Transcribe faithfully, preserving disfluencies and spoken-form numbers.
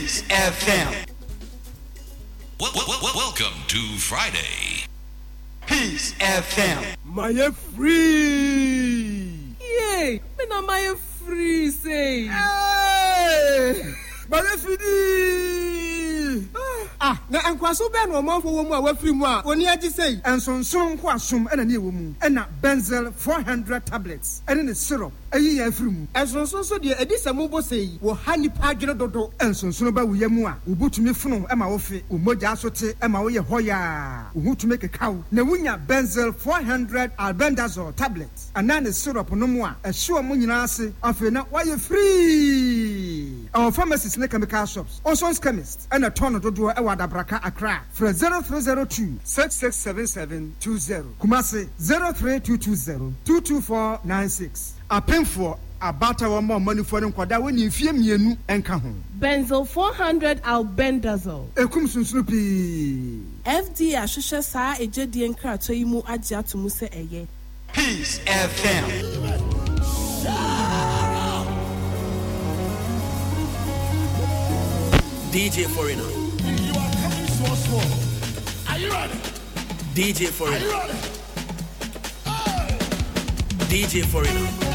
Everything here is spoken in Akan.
Peace F M. Well, well, well, welcome to Friday. Peace F M. My free. Yay! Me na my free say. Hey! My free. Ah, na ankwaso be no manfo wo mu a wafiri mu a oni agi sei ensonson nko asom ena ne wo mu ena benzel four hundred tablets ena ne syrup ayi ya afiri mu ensonson so de edisamo bo sei wo hanipa adwene dodo ensonson ba wo yamu a ubutumi funu ema wo fe umoja asote ema wo ye hoya uhutume kekaw na wunya benzel four hundred albendazole tablets ana ne syrup no mu a ehwe mo nyina ase afi na wo ye free our pharmacies ne chemical shops Oson's chemist and a ton of dodo e wada braka Accra for zero three zero two six six seven seven two zero Kumasi zero three two two zero two two four nine six apemfo abata wa mo money for nkwada woni mfie mienu enka ho Benzel four hundred albendazole ekum sunsunu pi F D A ahwehwe saa ejedi nkrato yi mu agye atomu se eye Peace F M. D J Foreigner. You are coming so small. Are you ready? D J Foreigner. Are you ready? D J Foreigner.